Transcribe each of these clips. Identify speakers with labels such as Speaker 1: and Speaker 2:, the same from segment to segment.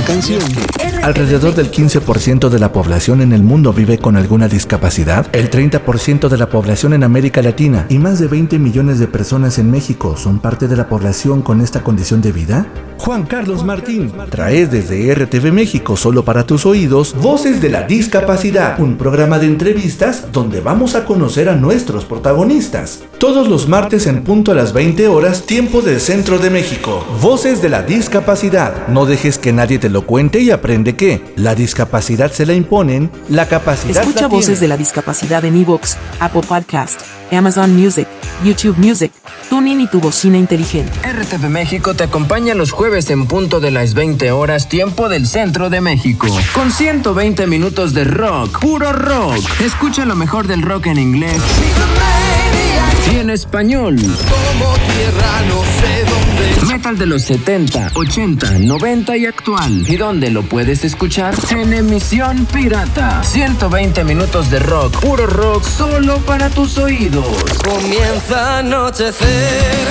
Speaker 1: canción.
Speaker 2: Alrededor del 15% de la población en el mundo vive con alguna discapacidad, el 30% de la población en América Latina y más de 20 millones de personas en México son parte de la población con esta condición de vida. Juan Carlos Martín trae desde RTV México, solo para tus oídos, Voces de la Discapacidad, un programa de entrevistas donde vamos a conocer a nuestros protagonistas. Todos los martes en punto a las 20 horas, tiempo del Centro de México. Voces de la Discapacidad. No dejes que nadie te lo cuente y aprende que la discapacidad se la imponen, la capacidad
Speaker 3: Escucha
Speaker 2: la
Speaker 3: Voces
Speaker 2: tiene.
Speaker 3: de la Discapacidad en iVoox, Apple Podcast, Amazon Music, YouTube Music, TuneIn y tu bocina inteligente.
Speaker 4: RTV México te acompaña los jueves en punto de las 20 horas, tiempo del Centro de México. Con 120 minutos de rock, puro rock. Escucha lo mejor del rock en inglés y en español.
Speaker 1: Como tierra no sé dónde.
Speaker 4: Metal de los 70, 80, 90 y actual. ¿Y dónde lo puedes escuchar? En emisión pirata. 120 minutos de rock, puro rock, solo para tus oídos.
Speaker 1: Comienza a anochecer.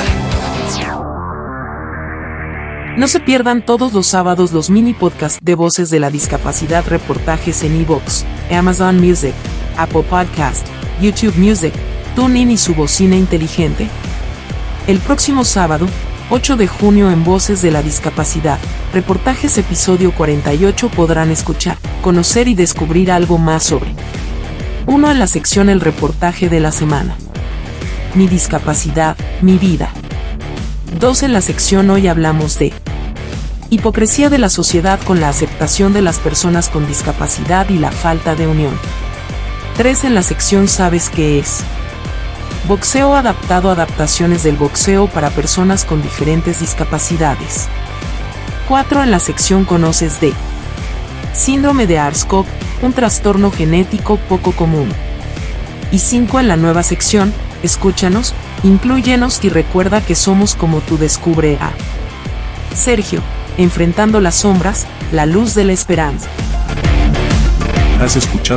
Speaker 3: No se pierdan todos los sábados los mini podcasts de Voces de la Discapacidad, reportajes en iVoox, Amazon Music, Apple Podcast, YouTube Music, TuneIn y su bocina inteligente. El próximo sábado, 8 de junio en Voces de la Discapacidad, reportajes episodio 48 podrán escuchar, conocer y descubrir algo más sobre 1 en la sección El reportaje de la semana. Mi discapacidad, mi vida. 2 en la sección Hoy hablamos de hipocresía de la sociedad con la aceptación de las personas con discapacidad y la falta de unión. 3 en la sección ¿Sabes qué es? Boxeo adaptado, adaptaciones del boxeo para personas con diferentes discapacidades. 4 en la sección ¿Conoces de? Síndrome de Ars-Cox, un trastorno genético poco común. Y 5 en la nueva sección Escúchanos, inclúyenos y recuerda que somos como tú. Descubre a Sergio, enfrentando las sombras, la luz de la esperanza.
Speaker 5: Has escuchado